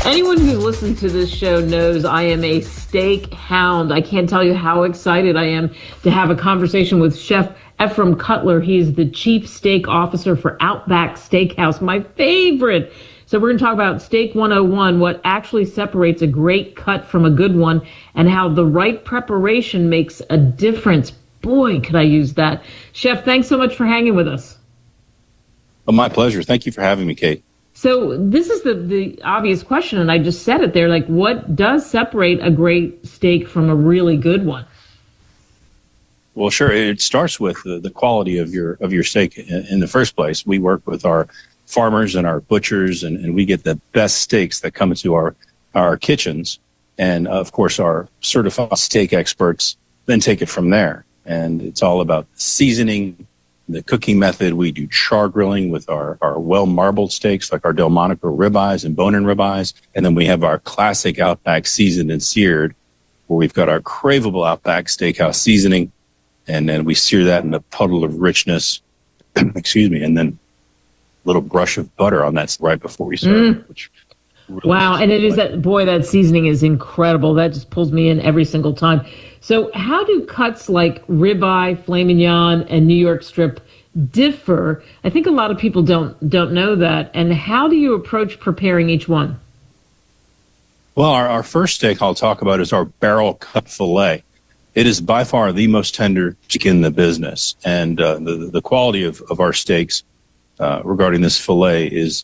Anyone who listens to this show knows I am a steak hound. I can't tell you how excited I am to have a conversation with Chef Ephraim Cutler. He's the Chief Steak Officer for Outback Steakhouse, my favorite. So we're going to talk about Steak 101, what actually separates a great cut from a good one, and how the right preparation makes a difference. Boy, could I use that. Chef, thanks so much for hanging with us. Oh, my pleasure. Thank you for having me, Kate. So this is the obvious question, and I just said it there. Like, what does separate a great steak from a really good one? Well, sure. It starts with the quality of your steak in the first place. We work with our farmers and our butchers, and we get the best steaks that come into our kitchens. And, of course, our certified steak experts then take it from there. And it's all about seasoning, the cooking method. We do char grilling with our well-marbled steaks, like our Delmonico ribeyes and bone-in ribeyes. And then we have our classic Outback seasoned and seared, where we've got our craveable Outback Steakhouse seasoning. And then we sear that in a puddle of richness, excuse me, and then a little brush of butter on that right before we serve it. Which really wow, and it is that seasoning is incredible. That just pulls me in every single time. So how do cuts like ribeye, filet mignon, and New York strip differ? I think a lot of people don't know that. And how do you approach preparing each one? Well, our first steak I'll talk about is our barrel cut filet. It is by far the most tender steak in the business. And the quality of our steaks regarding this filet is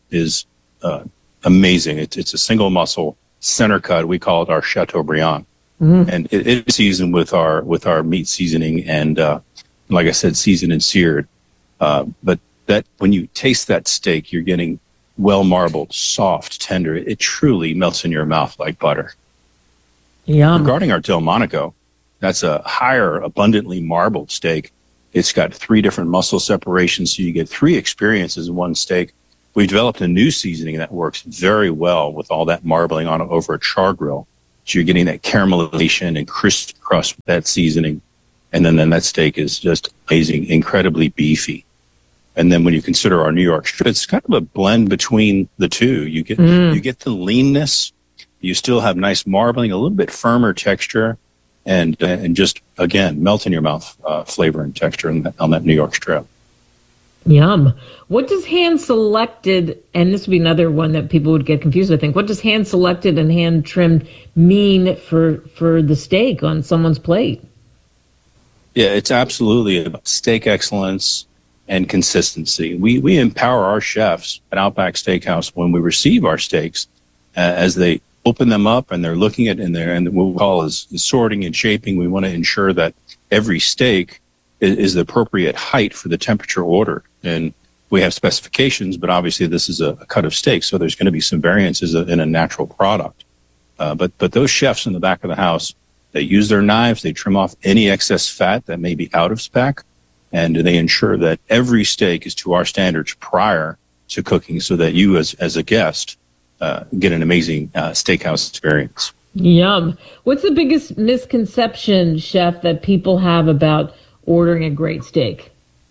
amazing. It's a single muscle center cut. We call it our Chateaubriand. Mm-hmm. And it is seasoned with our meat seasoning and, like I said, seasoned and seared. But that when you taste that steak, you're getting well marbled, soft, tender. It truly melts in your mouth like butter. Yum. Regarding our Delmonico, that's a higher, abundantly marbled steak. It's got 3 different muscle separations, so you get 3 experiences in one steak. We developed a new seasoning that works very well with all that marbling on over a char grill. So you're getting that caramelization and crisp crust with that seasoning. And then that steak is just amazing, incredibly beefy. And then when you consider our New York strip, it's kind of a blend between the two. You get the leanness. You still have nice marbling, a little bit firmer texture, and just, again, melt in your mouth flavor and texture on that New York strip. Yum. What does hand-selected, and this would be another one that people would get confused, I think, what does hand-selected and hand-trimmed mean for the steak on someone's plate? Yeah, it's absolutely about steak excellence and consistency. We empower our chefs at Outback Steakhouse when we receive our steaks as they open them up and they're looking at and what we call is sorting and shaping. We want to ensure that every steak is the appropriate height for the temperature ordered. And we have specifications, but obviously this is a cut of steak, so there's going to be some variances in a natural product. But those chefs in the back of the house, they use their knives, they trim off any excess fat that may be out of spec, and they ensure that every steak is to our standards prior to cooking so that you as a guest get an amazing steakhouse experience. Yum. What's the biggest misconception, Chef, that people have about ordering a great steak?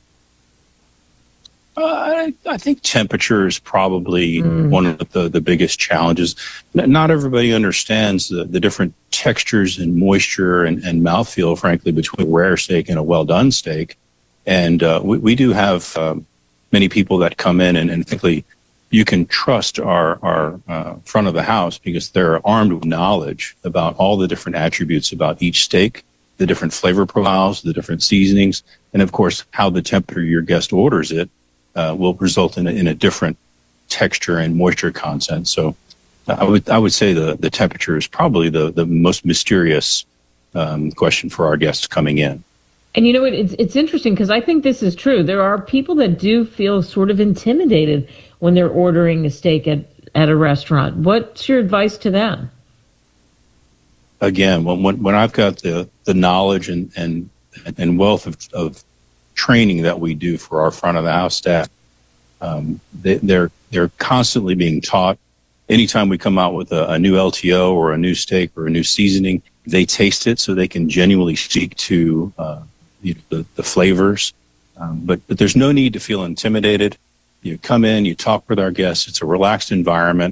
I think temperature is probably one of the biggest challenges. Not everybody understands the different textures and moisture and mouthfeel, frankly, between a rare steak and a well-done steak. And we do have many people that come in, and frankly, you can trust our front of the house because they're armed with knowledge about all the different attributes about each steak, the different flavor profiles, the different seasonings, and of course, how the temperature your guest orders it will result in a different texture and moisture content. So I would say the temperature is probably the most mysterious question for our guests coming in. And you know what? It's interesting because I think this is true. There are people that do feel sort of intimidated when they're ordering a steak at a restaurant. What's your advice to them? Again, when I've got the knowledge and wealth of training that we do for our front of the house staff, they're constantly being taught. Anytime we come out with a new LTO or a new steak or a new seasoning, they taste it so they can genuinely speak to the flavors. But there's no need to feel intimidated. You come in, you talk with our guests. It's a relaxed environment.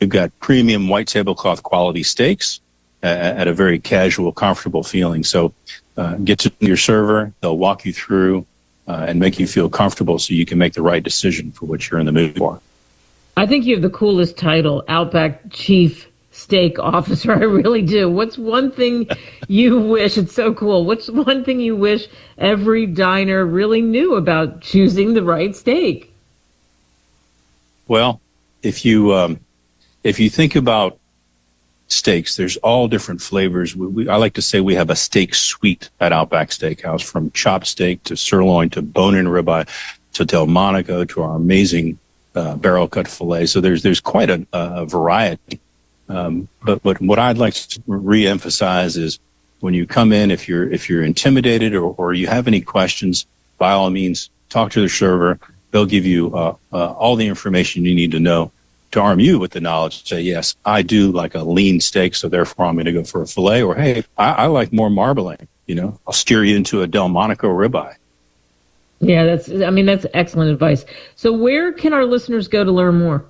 We've got premium white tablecloth quality steaks at a very casual, comfortable feeling. So get to your server. They'll walk you through and make you feel comfortable so you can make the right decision for what you're in the mood for. I think you have the coolest title, Outback Chief Steak Officer. I really do. What's one thing you wish, it's so cool, what's one thing you wish every diner really knew about choosing the right steak? Well, if you think about steaks, there's all different flavors. I like to say we have a steak suite at Outback Steakhouse, from chopped steak to sirloin to bone-in ribeye to Delmonico to our amazing barrel cut filet. So there's quite a variety. But what I'd like to reemphasize is, when you come in, if you're intimidated or you have any questions, by all means, talk to the server. They'll give you all the information you need to know to arm you with the knowledge to say, yes, I do like a lean steak, so therefore I'm going to go for a filet, or hey, I like more marbling. I'll steer you into a Delmonico ribeye. Yeah, that's excellent advice. So where can our listeners go to learn more?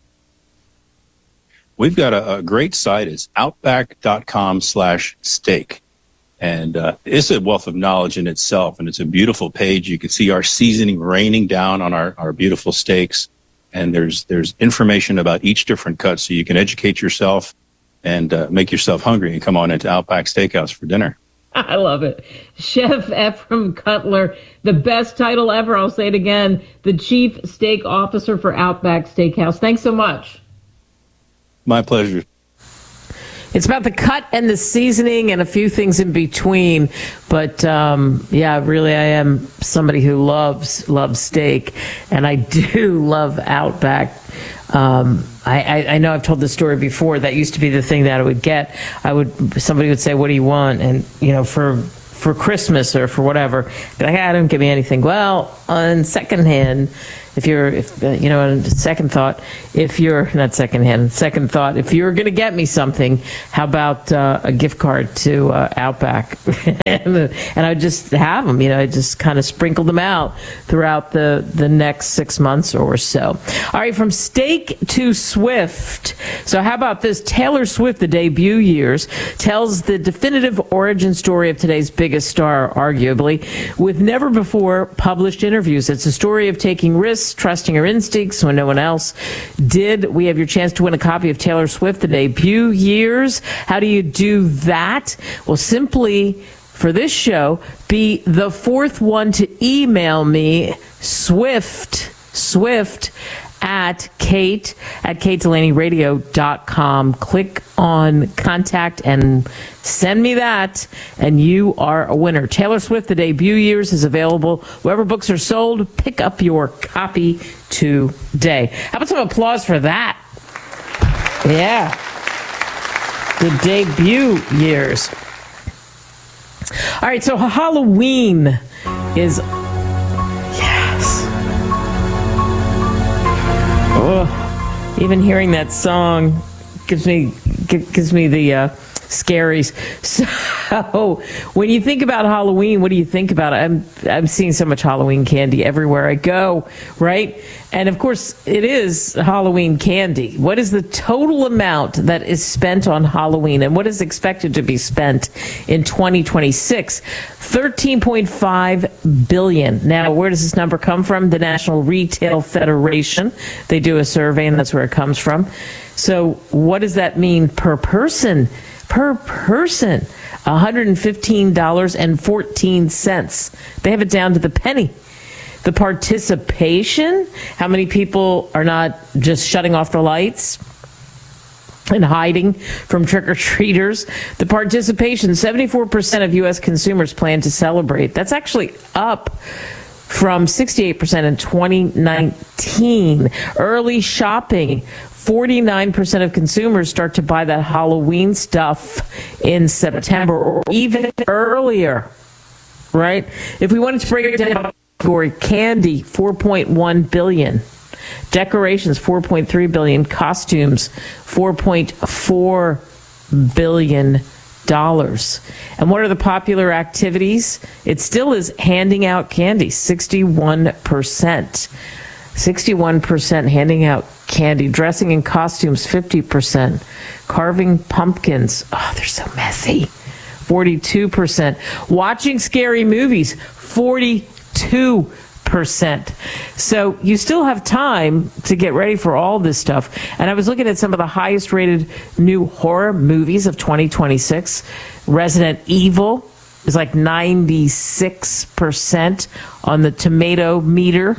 We've got a great site. It's outback.com/steak. And it's a wealth of knowledge in itself, and it's a beautiful page. You can see our seasoning raining down on our beautiful steaks. And there's information about each different cut, so you can educate yourself and make yourself hungry and come on into Outback Steakhouse for dinner. I love it. Chef Ephraim Cutler, the best title ever. I'll say it again, the Chief Steak Officer for Outback Steakhouse. Thanks so much. My pleasure. It's about the cut and the seasoning and a few things in between. But, really, I am somebody who loves steak. And I do love Outback. I know I've told this story before. That used to be the thing that I would get. Somebody would say, what do you want? And, for Christmas or for whatever, be like, don't give me anything. Well, on second thought, if you're going to get me something, how about a gift card to Outback? and I would just have them, I just kind of sprinkled them out throughout the next 6 months or so. All right, from steak to Swift. So how about this? Taylor Swift, the debut years, tells the definitive origin story of today's biggest star, arguably, with never before published interviews. It's a story of taking risks, trusting her instincts when no one else did. We have your chance to win a copy of Taylor Swift, the debut years. How do you do that? Well, simply, for this show, be the fourth one to email me, Swift at KateDelaneyRadio.com. Click on contact and send me that, and you are a winner. Taylor Swift, the debut years, is available wherever books are sold. Pick up your copy today. How about some applause for that? Yeah. The debut years. All right, so Halloween is... Oh, even hearing that song gives me the scaries. So when you think about Halloween, what do you think about? I'm seeing so much Halloween candy everywhere I go, right? And of course, it is Halloween candy. What is the total amount that is spent on Halloween, and what is expected to be spent in 2026? $13.5 billion. Now, where does this number come from? The National Retail Federation. They do a survey, and that's where it comes from. So what does that mean per person? Per person, $115.14. They have it down to the penny. The participation, how many people are not just shutting off the lights and hiding from trick-or-treaters? The participation, 74% of U.S. consumers plan to celebrate. That's actually up from 68% in 2019. Early shopping, 49% of consumers start to buy that Halloween stuff in September or even earlier, right? If we wanted to break it down, category candy, $4.1 billion. Decorations, $4.3 billion. Costumes, $4.4 billion. And what are the popular activities? It still is handing out candy, 61%. 61% handing out candy. Dressing and costumes, 50%. Carving pumpkins, oh, they're so messy, 42%. Watching scary movies, 42%. So you still have time to get ready for all this stuff. And I was looking at some of the highest rated new horror movies of 2026. Resident Evil is like 96% on the tomato meter.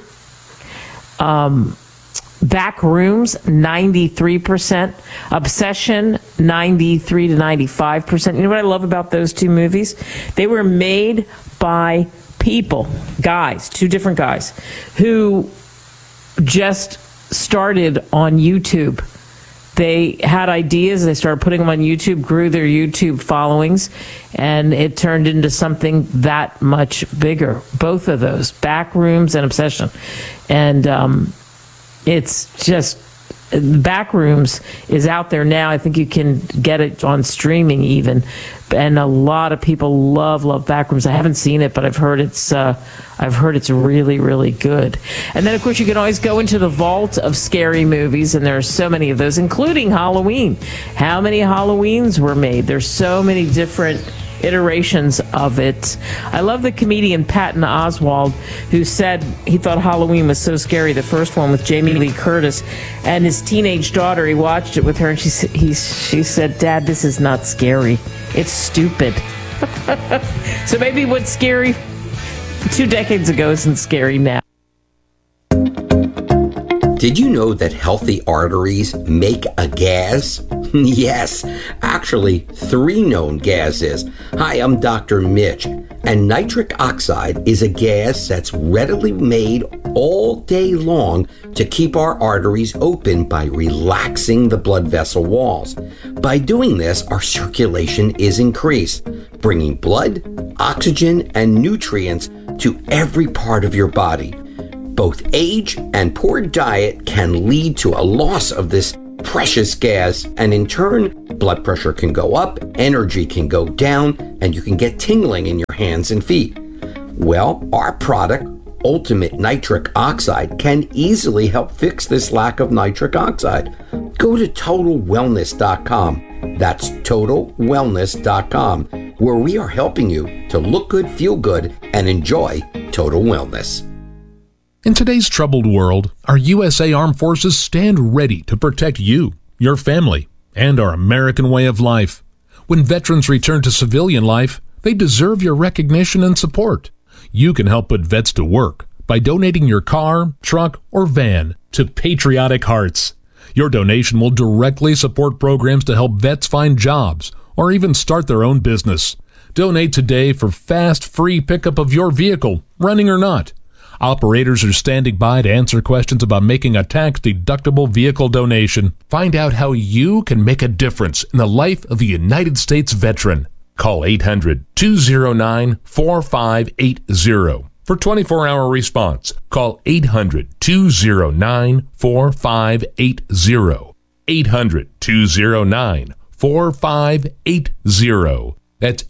Backrooms, 93%. Obsession, 93 to 95%. You know what I love about those two movies? They were made by people, guys, two different guys, who just started on YouTube. They had ideas, they started putting them on YouTube, grew their YouTube followings, and it turned into something that much bigger. Both of those, Backrooms and Obsession. And it's just, Backrooms is out there now. I think you can get it on streaming even, and a lot of people love Backrooms. I haven't seen it, but I've heard it's really, really good. And then of course you can always go into the vault of scary movies, and there are so many of those, including Halloween. How many Halloweens were made? There's so many different iterations of it. I love the comedian Patton Oswalt, who said he thought Halloween was so scary, the first one with Jamie Lee Curtis and his teenage daughter. He watched it with her, and she said, "Dad, this is not scary. It's stupid." So maybe what's scary 2 decades ago isn't scary now. Did you know that healthy arteries make a gas? Yes, actually 3 known gases. Hi, I'm Dr. Mitch, and nitric oxide is a gas that's readily made all day long to keep our arteries open by relaxing the blood vessel walls. By doing this, our circulation is increased, bringing blood, oxygen, and nutrients to every part of your body. Both age and poor diet can lead to a loss of this precious gas, and in turn, blood pressure can go up, energy can go down, and you can get tingling in your hands and feet. Well, our product, Ultimate Nitric Oxide, can easily help fix this lack of nitric oxide. Go to TotalWellness.com. That's TotalWellness.com, where we are helping you to look good, feel good, and enjoy total wellness. In today's troubled world, our USA Armed Forces stand ready to protect you, your family, and our American way of life. When veterans return to civilian life, they deserve your recognition and support. You can help put vets to work by donating your car, truck, or van to Patriotic Hearts. Your donation will directly support programs to help vets find jobs or even start their own business. Donate today for fast, free pickup of your vehicle, running or not. Operators are standing by to answer questions about making a tax-deductible vehicle donation. Find out how you can make a difference in the life of a United States veteran. Call 800-209-4580 for 24-hour response. Call 800-209-4580. 800-209-4580. That's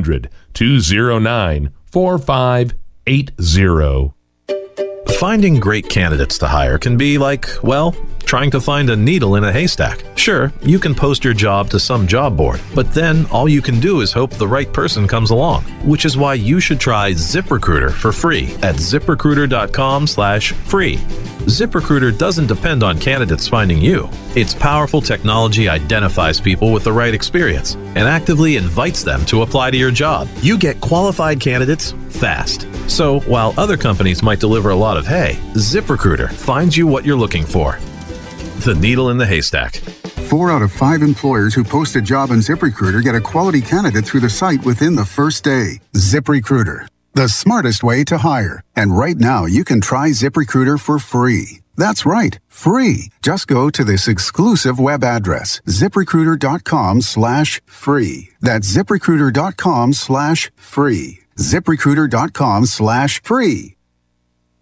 800-209-4580. Finding great candidates to hire can be like, well, trying to find a needle in a haystack. Sure, you can post your job to some job board, but then all you can do is hope the right person comes along, which is why you should try ZipRecruiter for free at ZipRecruiter.com/free. ZipRecruiter doesn't depend on candidates finding you. Its powerful technology identifies people with the right experience and actively invites them to apply to your job. You get qualified candidates fast. So while other companies might deliver a lot of hay, ZipRecruiter finds you what you're looking for. The needle in the haystack. 4 out of 5 employers who post a job on ZipRecruiter get a quality candidate through the site within the first day. ZipRecruiter, the smartest way to hire. And right now, you can try ZipRecruiter for free. That's right, free. Just go to this exclusive web address, ZipRecruiter.com/free. That's ZipRecruiter.com/free. ZipRecruiter.com/free.